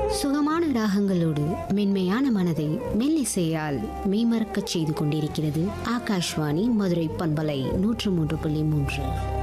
சுகமான ராகங்களோடு மென்மையான மனதை மெல்லிசையால் மெய்மறக்கச் செய்து கொண்டிருக்கிறது ஆகாஷ்வாணி மதுரை பண்பலை 103.3.